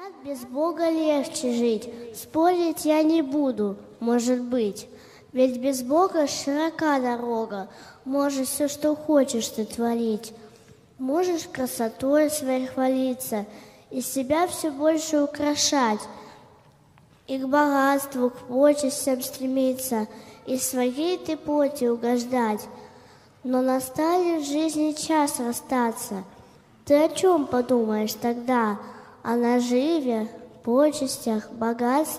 Без Бога легче жить, спорить я не буду, может быть. Ведь без Бога широка дорога, можешь все, что хочешь, ты творить. Можешь красотой своей хвалиться и себя все больше украшать, и к богатству, к почестям стремиться, и своей ты плоти угождать. Но настанет в жизни час расстаться. Ты о чем подумаешь тогда? О наживе, почестях, богатстве?